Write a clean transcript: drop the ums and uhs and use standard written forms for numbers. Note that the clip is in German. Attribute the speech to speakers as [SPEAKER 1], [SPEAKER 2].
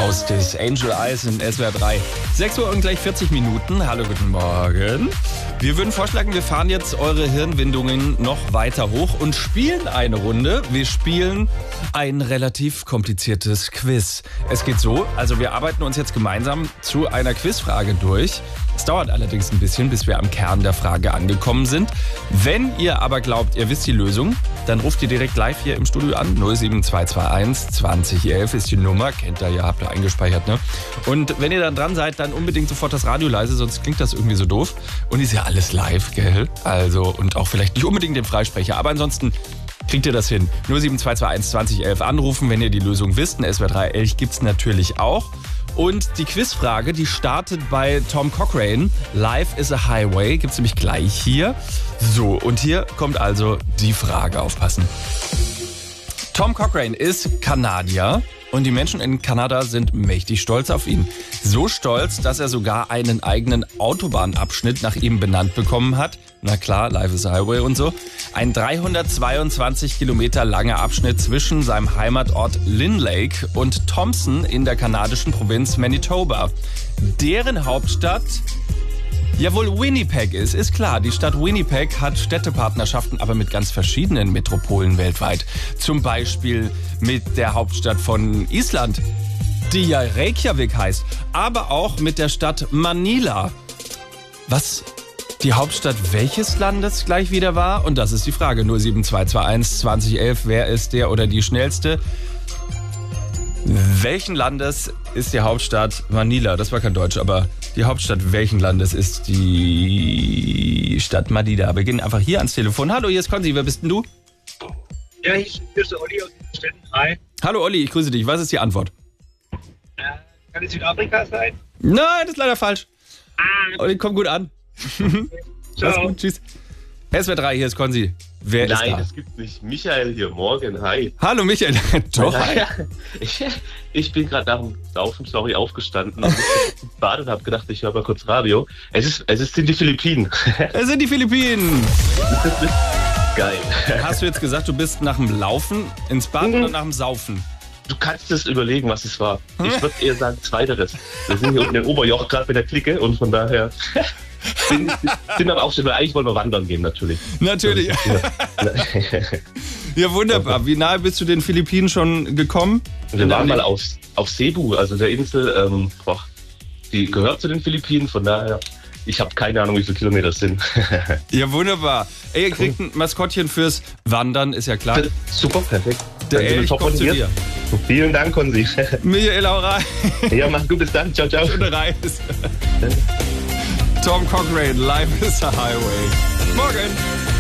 [SPEAKER 1] Faustis, Angel Eyes in SWR 3. 6 Uhr und gleich 40 Minuten. Hallo, guten Morgen. Wir würden vorschlagen, wir fahren jetzt eure Hirnwindungen noch weiter hoch und spielen eine Runde. Wir spielen ein relativ kompliziertes Quiz. Es geht so, also wir arbeiten uns jetzt gemeinsam zu einer Quizfrage durch. Es dauert allerdings ein bisschen, bis wir am Kern der Frage angekommen sind. Wenn ihr aber glaubt, ihr wisst die Lösung, dann ruft ihr direkt live hier im Studio an. 07221 2011 ist die Nummer. Kennt ihr ja, habt ihr eingespeichert, ne? Und wenn ihr dann dran seid, dann unbedingt sofort das Radio leise, sonst klingt das irgendwie so doof. Und ist ja alles live, gell? Also, und auch vielleicht nicht unbedingt den Freisprecher, aber ansonsten kriegt ihr das hin. 07221 2011 anrufen, wenn ihr die Lösung wisst. Ein SWR 3 Elch gibt's natürlich auch. Und die Quizfrage, die startet bei Tom Cochrane. Life is a Highway, gibt's nämlich gleich hier. So, und hier kommt also die Frage, aufpassen. Tom Cochrane ist Kanadier und die Menschen in Kanada sind mächtig stolz auf ihn. So stolz, dass er sogar einen eigenen Autobahnabschnitt nach ihm benannt bekommen hat. Na klar, Life is a Highway und so. Ein 322 Kilometer langer Abschnitt zwischen seinem Heimatort Lynn Lake und Thompson in der kanadischen Provinz Manitoba. Deren Hauptstadt jawohl Winnipeg ist klar. Die Stadt Winnipeg hat Städtepartnerschaften, aber mit ganz verschiedenen Metropolen weltweit. Zum Beispiel mit der Hauptstadt von Island, die ja Reykjavik heißt, aber auch mit der Stadt Manila. Was die Hauptstadt welches Landes gleich wieder war? Und das ist die Frage. 07221 2011. Wer ist der oder die Schnellste? Welchen Landes ist die Hauptstadt Manila? Das war kein Deutsch, aber die Hauptstadt welchen Landes ist die Stadt Manila? Wir gehen einfach hier ans Telefon. Hallo, hier ist Konzi. Wer bist denn du?
[SPEAKER 2] Ja, ich grüße Olli aus Städten. Hi.
[SPEAKER 1] Hallo Olli, ich grüße dich. Was ist die Antwort?
[SPEAKER 2] Kann es Südafrika sein?
[SPEAKER 1] Nein, das ist leider falsch. Olli, komm gut an. Mach's gut, tschüss. SWR 3, hier ist Konzi. Wer ist da?
[SPEAKER 3] Nein, das gibt's nicht. Michael hier, morgen, hi.
[SPEAKER 1] Hallo Michael. Doch, hi.
[SPEAKER 3] Ich bin gerade nach dem Laufen, aufgestanden und baden und habe gedacht, ich höre mal kurz Radio. Sind die Philippinen.
[SPEAKER 1] Es sind die Philippinen.
[SPEAKER 3] Geil.
[SPEAKER 1] Hast du jetzt gesagt, du bist nach dem Laufen ins Bad oder nach dem Saufen?
[SPEAKER 3] Du kannst es überlegen, was es war. Ich würde eher sagen, zweiteres. Wir sind hier unten in Oberjoch gerade mit der Clique und von daher sind aber auch schon, weil eigentlich wollen wir wandern gehen, natürlich.
[SPEAKER 1] Natürlich. Ja, wunderbar. Wie nahe bist du den Philippinen schon gekommen?
[SPEAKER 3] Wir waren mal auf Cebu, also der Insel, die gehört zu den Philippinen, von daher, ich habe keine Ahnung, wie viele Kilometer es sind.
[SPEAKER 1] Ja, wunderbar. Ey, ihr kriegt ein Maskottchen fürs Wandern, ist ja klar.
[SPEAKER 3] Super, perfekt.
[SPEAKER 1] Der Elch kommt zu dir.
[SPEAKER 3] Vielen Dank, Konzi.
[SPEAKER 1] Michael, hau rein.
[SPEAKER 3] Ja, mach's gut, bis dann. Ciao, ciao.
[SPEAKER 1] Schöne Reise. Tom Cochrane, Life is a Highway. Morgen.